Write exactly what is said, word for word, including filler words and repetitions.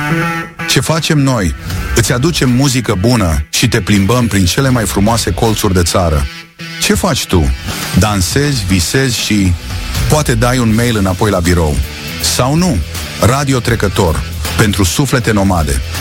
Ce facem noi? Îți aducem muzică bună și te plimbăm prin cele mai frumoase colțuri de țară. Ce faci tu? Dansezi, visezi și poate dai un mail înapoi la birou. Sau nu? Radio Trecător, pentru suflete nomade.